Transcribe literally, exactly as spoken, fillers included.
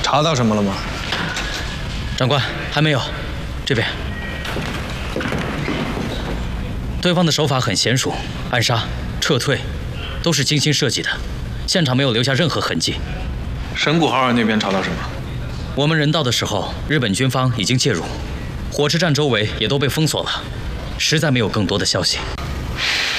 查到什么了吗？ 长官，还没有。这边，对方的手法很娴熟，暗杀、撤退，都是精心设计的，现场没有留下任何痕迹。 神谷浩二那边查到什么？ 我们人到的时候，日本军方已经介入，火车站周围也都被封锁了，实在没有更多的消息。